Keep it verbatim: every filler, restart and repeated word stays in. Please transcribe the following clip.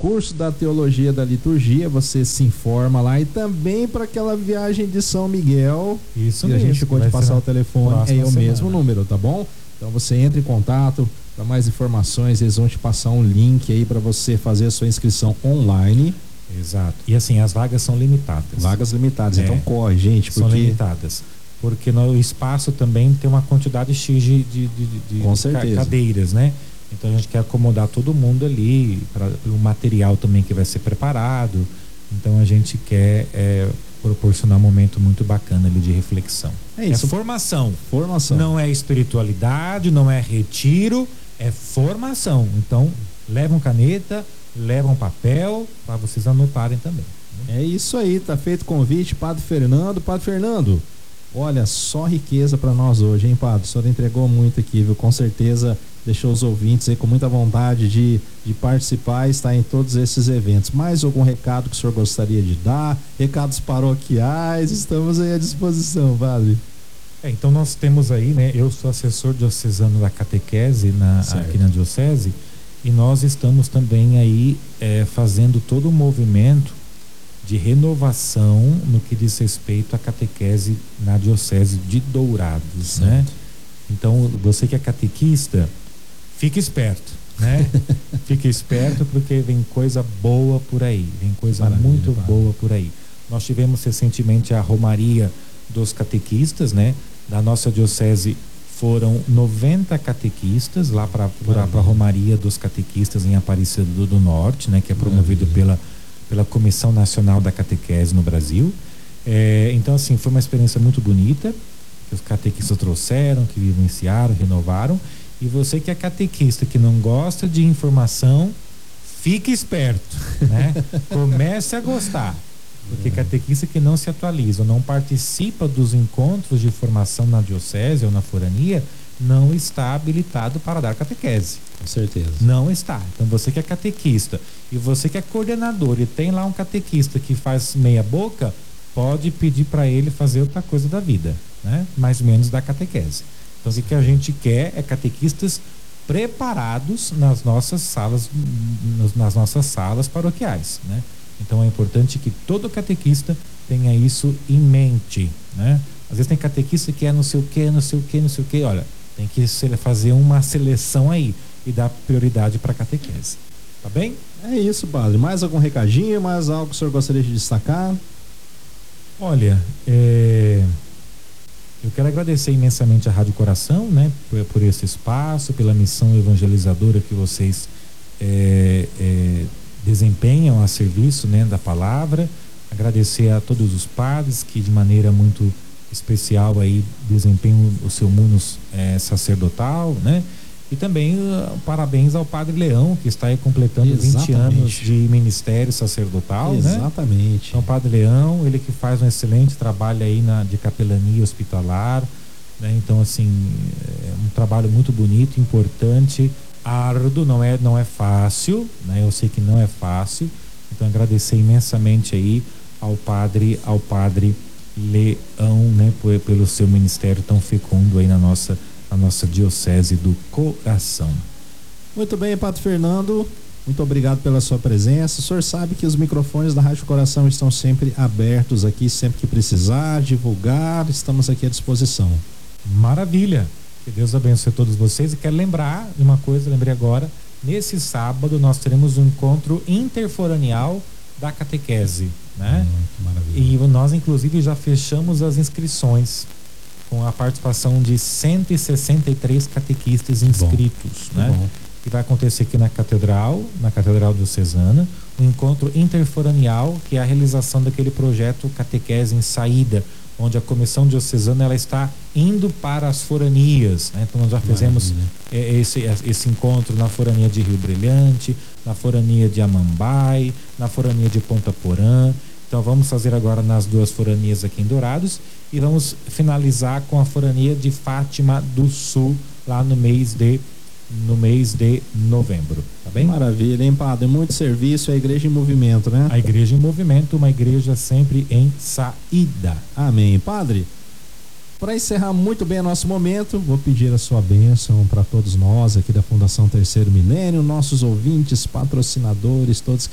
curso da teologia da liturgia, você se informa lá, e também para aquela viagem de São Miguel. Isso e mesmo. A gente pode passar o telefone, é o semana. mesmo número, tá bom? Então você entra em contato para mais informações, eles vão te passar um link aí para você fazer a sua inscrição online. Exato. E assim, as vagas são limitadas. Vagas limitadas, é, então corre, gente, são porque... limitadas. Porque no espaço também tem uma quantidade X de, de, de, de Com certeza. cadeiras, né? Então a gente quer acomodar todo mundo ali, para o material também que vai ser preparado. Então a gente quer é, proporcionar um momento muito bacana ali de reflexão. É isso. É formação. Formação. Não é espiritualidade, não é retiro, é formação. Então levam caneta, levam papel para vocês anotarem também. É isso aí, tá feito o convite, Padre Fernando. Padre Fernando, olha, só riqueza para nós hoje, hein, Padre? O senhor entregou muito aqui, viu? Com certeza deixou os ouvintes aí com muita vontade de, de participar e estar em todos esses eventos. Mais algum recado que o senhor gostaria de dar? Recados paroquiais, estamos aí à disposição, Padre. É, então nós temos aí, né? Eu sou assessor diocesano da catequese na, aqui na diocese, e nós estamos também aí é, fazendo todo o movimento de renovação no que diz respeito à catequese na diocese de Dourados, certo, né? Então você que é catequista, fique esperto, né? Fique esperto, porque vem coisa boa por aí, vem coisa Maravilha, muito cara. boa por aí. Nós tivemos recentemente a Romaria dos Catequistas, né? Da nossa diocese foram noventa catequistas lá para a Romaria dos Catequistas em Aparecida do Norte, né? Que é promovido pela, pela Comissão Nacional da Catequese no Brasil. É, então, assim, foi uma experiência muito bonita, que os catequistas trouxeram, que vivenciaram, renovaram. E você que é catequista, que não gosta de informação, fique esperto, né? Comece a gostar, porque catequista que não se atualiza, não participa dos encontros de formação na diocese ou na forania, não está habilitado para dar catequese. Com certeza. Não está. Então você que é catequista e você que é coordenador e tem lá um catequista que faz meia boca, pode pedir para ele fazer outra coisa da vida, né? Mais ou menos da catequese. Então o que a gente quer é catequistas preparados nas nossas salas, nas nossas salas paroquiais, né? Então é importante que todo catequista tenha isso em mente, né? Às vezes tem catequista que é não sei o que, não sei o que, não sei o que. Olha, tem que fazer uma seleção aí e dar prioridade para a catequese. Tá bem? É isso, padre. Mais algum recadinho, mais algo que o senhor gostaria de destacar? Olha, é... eu quero agradecer imensamente a Rádio Coração, né, por, por esse espaço, pela missão evangelizadora que vocês é, é, desempenham a serviço, né, da palavra. Agradecer a todos os padres que de maneira muito especial aí desempenham o seu munus é, sacerdotal, né? E também uh, parabéns ao Padre Leão, que está aí completando Exatamente. vinte anos de ministério sacerdotal, Exatamente. né? Então, o Padre Leão, ele que faz um excelente trabalho aí na, de capelania hospitalar, né? Então, assim, é um trabalho muito bonito, importante, árduo, não é, não é fácil, né? Eu sei que não é fácil, então agradecer imensamente aí ao Padre, ao Padre Leão, né? Por, pelo seu ministério tão fecundo aí na nossa a nossa diocese do coração. Muito bem, Padre Fernando, muito obrigado pela sua presença. O senhor sabe que os microfones da Rádio Coração estão sempre abertos aqui, sempre que precisar divulgar, estamos aqui à disposição. Maravilha, que Deus abençoe todos vocês. E quero lembrar de uma coisa, lembrei agora, nesse sábado nós teremos um encontro interforanial da catequese, né? Muito maravilha. E nós inclusive já fechamos as inscrições, com a participação de cento e sessenta e três catequistas inscritos, bom, né? Que vai acontecer aqui na Catedral, na Catedral Diocesana, um encontro interforanial, que é a realização daquele projeto Catequese em Saída, onde a Comissão Diocesana ela está indo para as foranias, né? Então nós já fizemos é, esse, esse encontro na forania de Rio Brilhante, na forania de Amambai, na forania de Ponta Porã. Então vamos fazer agora nas duas foranias aqui em Dourados e vamos finalizar com a forania de Fátima do Sul lá no mês de no mês de novembro, tá bem? Maravilha, hein, padre? Muito serviço, a igreja em movimento, né? A igreja em movimento, uma igreja sempre em saída. Amém. Padre, para encerrar muito bem o nosso momento, vou pedir a sua bênção para todos nós aqui da Fundação Terceiro Milênio, nossos ouvintes, patrocinadores, todos que